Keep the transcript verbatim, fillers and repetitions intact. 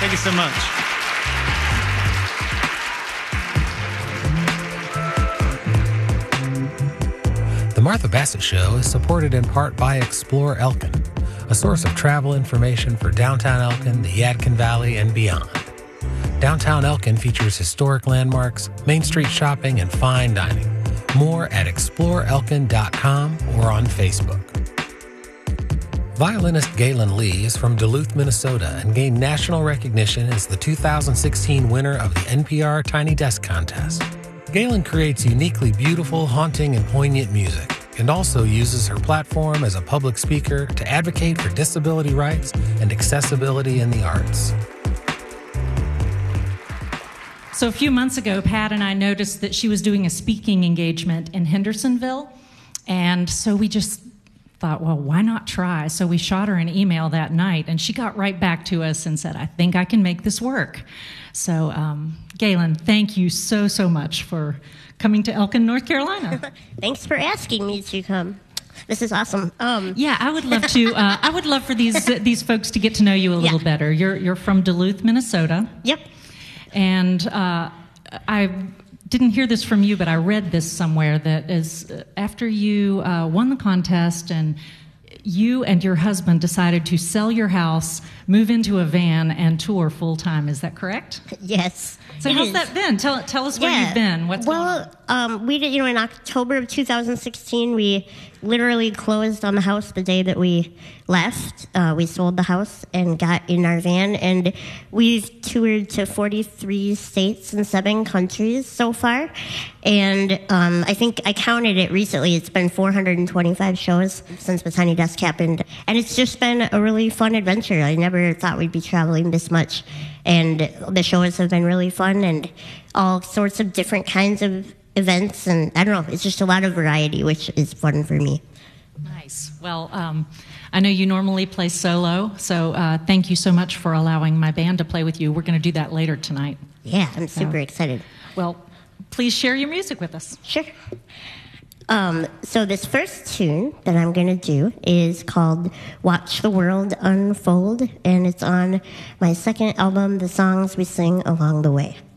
Thank you so much. The Martha Bassett Show is supported in part by Explore Elkin, a source of travel information for downtown Elkin, the Yadkin Valley, and beyond. Downtown Elkin features historic landmarks, Main Street shopping, and fine dining. More at explore elkin dot com or on Facebook. Violinist Galen Lee is from Duluth, Minnesota, and gained national recognition as the two thousand sixteen winner of the N P R Tiny Desk Contest. Galen creates uniquely beautiful, haunting, and poignant music, and also uses her platform as a public speaker to advocate for disability rights and accessibility in the arts. So a few months ago, Pat and I noticed that she was doing a speaking engagement in Hendersonville, and so we just thought, well, why not try? So we shot her an email that night, and she got right back to us and said, I think I can make this work. So, um, Galen, thank you so, so much for coming to Elkin, North Carolina. Thanks for asking me to come. This is awesome. Um. Yeah, I would love to. Uh, I would love for these uh, these folks to get to know you a little Yeah. better. You're you're from Duluth, Minnesota. Yep. And uh, I didn't hear this from you, but I read this somewhere that is uh, after you uh, won the contest and you and your husband decided to sell your house, move into a van, and tour full time. Is that correct? Yes. So it how's is. that been? Tell tell us where Yeah. you've been. What's going on? well, um, we did. You know, in October of two thousand sixteen, we literally closed on the house the day that we left. Uh, we sold the house and got in our van, and we've toured to forty-three states and seven countries so far. And um, I think I counted it recently. It's been four hundred twenty-five shows since the Tiny Desk happened, and it's just been a really fun adventure. I never thought we'd be traveling this much. And the shows have been really fun and all sorts of different kinds of events. And I don't know, it's just a lot of variety, which is fun for me. Nice. Well, um, I know you normally play solo, so uh, thank you so much for allowing my band to play with you. We're going to do that later tonight. Yeah, I'm super So- excited. Well, please share your music with us. Sure. Um, so this first tune that I'm going to do is called Watch the World Unfold, and it's on my second album, The Songs We Sing Along the Way.